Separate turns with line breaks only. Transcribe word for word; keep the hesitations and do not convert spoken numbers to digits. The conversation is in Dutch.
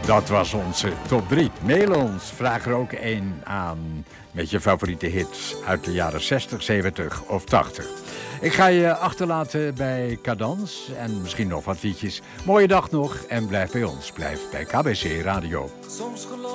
Dat was onze top drie. Mail ons, vraag er ook één aan met je favoriete hits uit de jaren zestig, zeventig of tachtig. Ik ga je achterlaten bij Cadans en misschien nog wat liedjes. Mooie dag nog en blijf bij ons. Blijf bij K B C Radio. Soms geloof